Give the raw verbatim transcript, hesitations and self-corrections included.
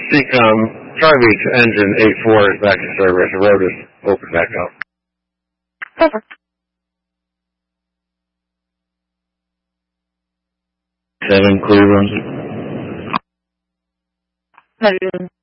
Seacom, Charlie Beach engine eight four is back in service. The road is open back up. Perfect. Seven Cleveland. Cleveland.